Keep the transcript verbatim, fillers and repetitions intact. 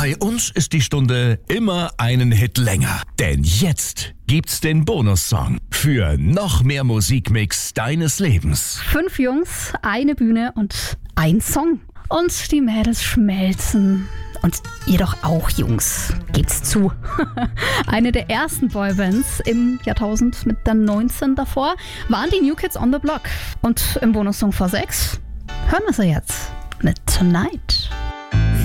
Bei uns ist die Stunde immer einen Hit länger. Denn jetzt gibt's den Bonussong für noch mehr Musikmix deines Lebens. Fünf Jungs, eine Bühne und ein Song. Und die Mädels schmelzen. Und ihr doch auch, Jungs. Gebt's zu. Eine der ersten Boybands im Jahrtausend mit der neunzehn davor waren die New Kids on the Block. Und im Bonussong vor sechs hören wir sie jetzt mit Tonight.